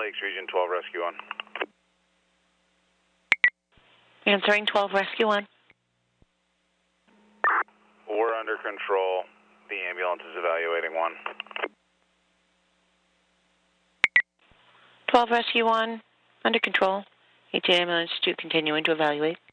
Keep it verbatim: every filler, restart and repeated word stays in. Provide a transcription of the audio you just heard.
Lakes, Region twelve, Rescue one. Answering twelve, Rescue one. We're under control. The ambulance is evaluating one. twelve, Rescue one, under control. A T ambulance two continuing to evaluate.